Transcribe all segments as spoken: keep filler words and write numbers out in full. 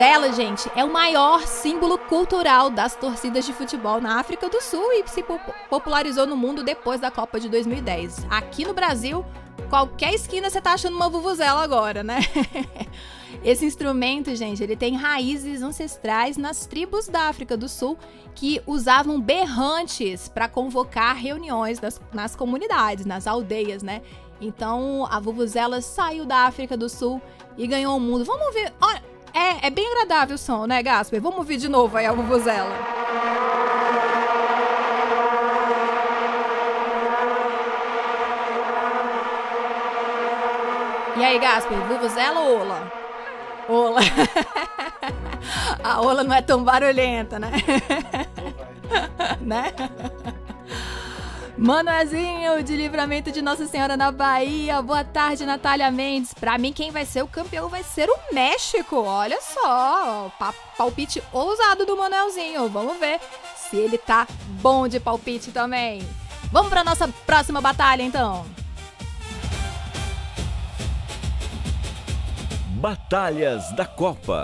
Ela, gente, é o maior símbolo cultural das torcidas de futebol na África do Sul e se popularizou no mundo depois da Copa de dois mil e dez. Aqui no Brasil, qualquer esquina você tá achando uma vuvuzela agora, né? Esse instrumento, gente, ele tem raízes ancestrais nas tribos da África do Sul que usavam berrantes para convocar reuniões das, nas comunidades, nas aldeias, né? Então, a vuvuzela saiu da África do Sul e ganhou o mundo. Vamos ver... Olha, É, é bem agradável o som, né, Gasper? Vamos ouvir de novo aí a vuvuzela. E aí, Gasper, vuvuzela ou ola? Ola. A ola não é tão barulhenta, né? Né? Manoelzinho, de Livramento de Nossa Senhora na Bahia. Boa tarde, Natália Mendes. Pra mim, quem vai ser o campeão vai ser o México. Olha só, palpite ousado do Manoelzinho. Vamos ver se ele tá bom de palpite também. Vamos pra nossa próxima batalha, então. Batalhas da Copa.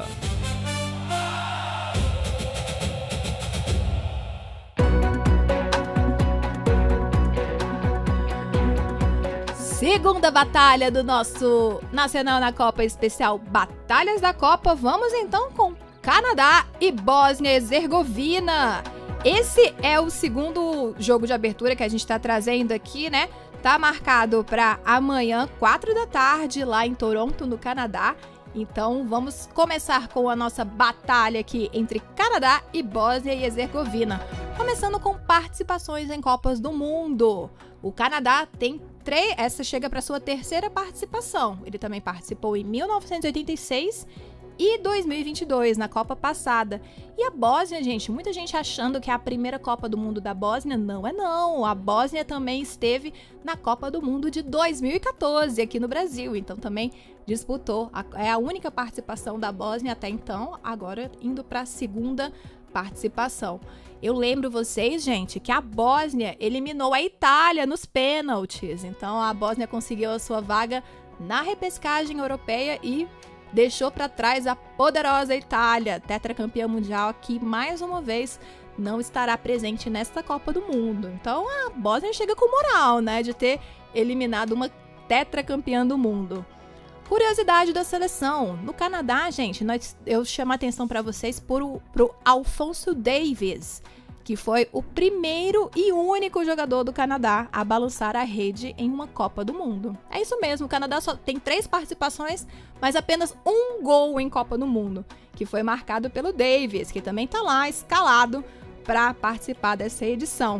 Segunda batalha do nosso Nacional na Copa Especial Batalhas da Copa. Vamos então com Canadá e Bósnia e Herzegovina. Esse é o segundo jogo de abertura que a gente está trazendo aqui, né? Tá marcado para amanhã, quatro da tarde, lá em Toronto, no Canadá. Então vamos começar com a nossa batalha aqui entre Canadá e Bósnia e Herzegovina. Começando com participações em Copas do Mundo. O Canadá tem três, essa chega para sua terceira participação. Ele também participou em mil novecentos e oitenta e seis e dois mil e vinte e dois, na Copa passada. E a Bósnia, gente, muita gente achando que é a primeira Copa do Mundo da Bósnia. Não é não. A Bósnia também esteve na Copa do Mundo de dois mil e quatorze aqui no Brasil. Então também disputou. É a única participação da Bósnia até então, agora indo para a segunda participação. Eu lembro vocês, gente, que a Bósnia eliminou a Itália nos pênaltis. Então a Bósnia conseguiu a sua vaga na repescagem europeia e deixou para trás a poderosa Itália, tetracampeã mundial, que mais uma vez não estará presente nesta Copa do Mundo. Então a Bósnia chega com moral, né, de ter eliminado uma tetracampeã do mundo. Curiosidade da seleção. No Canadá, gente, nós, eu chamo a atenção para vocês pro, pro Alphonso Davies, que foi o primeiro e único jogador do Canadá a balançar a rede em uma Copa do Mundo. É isso mesmo, o Canadá só tem três participações, mas apenas um gol em Copa do Mundo, que foi marcado pelo Davies, que também está lá escalado para participar dessa edição.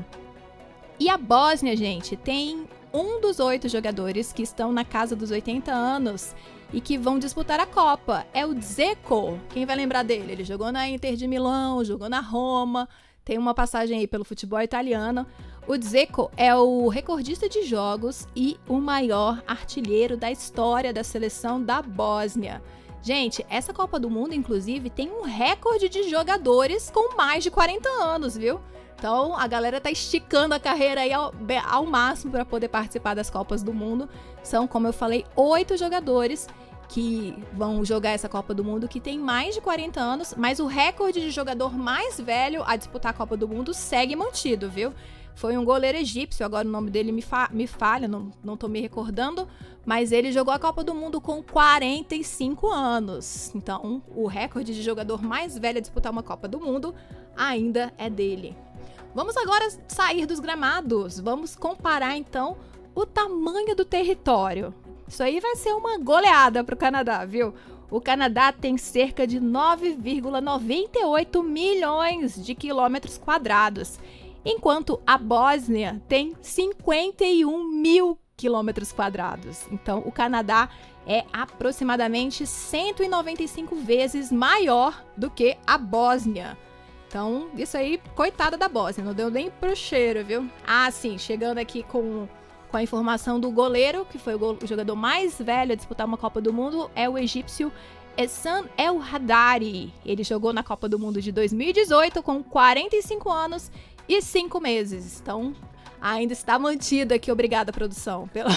E a Bósnia, gente, tem um dos oito jogadores que estão na casa dos oitenta anos e que vão disputar a Copa. É o Dzeko. Quem vai lembrar dele? Ele jogou na Inter de Milão, jogou na Roma, tem uma passagem aí pelo futebol italiano. O Dzeko é o recordista de jogos e o maior artilheiro da história da seleção da Bósnia. Gente, essa Copa do Mundo, inclusive, tem um recorde de jogadores com mais de quarenta anos, viu? Então, a galera tá esticando a carreira aí ao, ao máximo para poder participar das Copas do Mundo. São, como eu falei, oito jogadores que vão jogar essa Copa do Mundo, que tem mais de quarenta anos, mas o recorde de jogador mais velho a disputar a Copa do Mundo segue mantido, viu? Foi um goleiro egípcio, agora o nome dele me, fa- me falha, não, não tô me recordando, mas ele jogou a Copa do Mundo com quarenta e cinco anos. Então, o recorde de jogador mais velho a disputar uma Copa do Mundo ainda é dele. Vamos agora sair dos gramados, vamos comparar então o tamanho do território. Isso aí vai ser uma goleada para o Canadá, viu? O Canadá tem cerca de nove vírgula noventa e oito milhões de quilômetros quadrados, enquanto a Bósnia tem cinquenta e um mil quilômetros quadrados. Então, o Canadá é aproximadamente cento e noventa e cinco vezes maior do que a Bósnia. Então, isso aí, coitada da Bósnia, não deu nem pro cheiro, viu? Ah, sim, chegando aqui com, com a informação do goleiro, que foi o, go- o jogador mais velho a disputar uma Copa do Mundo, é o egípcio Essam El Haddari. Ele jogou na Copa do Mundo de dois mil e dezoito com quarenta e cinco anos e cinco meses. Então, ainda está mantido aqui. Obrigada, produção, pela,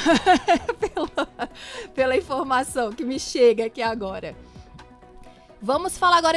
pela, pela informação que me chega aqui agora. Vamos falar agora